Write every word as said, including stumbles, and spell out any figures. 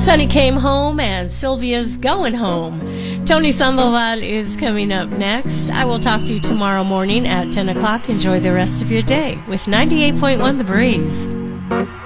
Sonny came home and Sylvia's going home. Tony Sandoval is coming up next. I will talk to you tomorrow morning at ten o'clock. Enjoy the rest of your day with ninety-eight point one The Breeze.